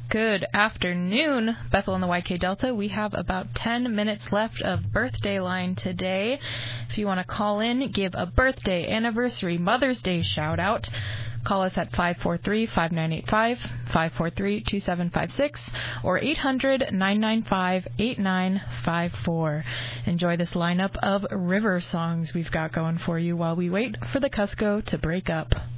Good afternoon, Bethel and the YK Delta. We have about 10 minutes left of Birthday Line today. If you want to call in, give a birthday, anniversary, Mother's Day shout out, call us at 543-5985, 543-2756, or 800-995-8954. Enjoy this lineup of river songs we've got going for you while we wait for the Cusco to break up.